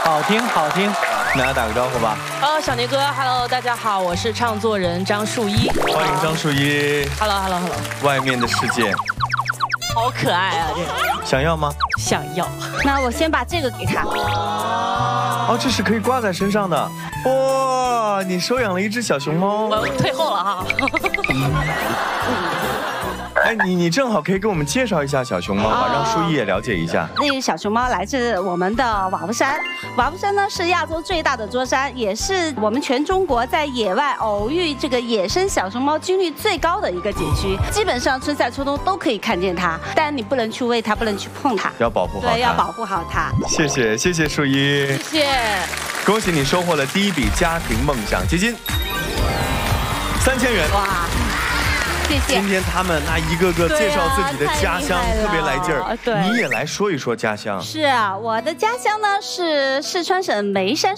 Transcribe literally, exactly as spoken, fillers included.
好听好听，跟大家打个招呼吧。 哦，小尼哥 ，Hello， 大家好，我是唱作人张树一。 欢迎张树一。 Hello，Hello，Hello。 外面的世界， 好可爱啊，这个。 想要吗？ 想要。 那我先把这个给他。 哦，这是可以挂在身上的。哇，你收养了一只小熊猫。 我退后了哈。 哎，你你正好可以给我们介绍一下小熊猫吧，让舒一也了解一下。 那小熊猫来自我们的瓦夫山，瓦夫山呢是亚洲最大的桌山，也是我们全中国在野外偶遇这个野生小熊猫几率最高的一个景区。基本上春夏秋冬都可以看见它，但你不能去喂它，不能去碰它， 要保护好它。 对，要保护好它。 谢谢谢谢舒一， 谢谢。 恭喜你收获了第一笔家庭梦想基金，三千元。哇！ 谢谢。 今天他们那一个个介绍自己的家乡， 啊、 特别来劲儿。 对， 你也来说一说家乡。 是啊，我的家乡呢是四川省眉山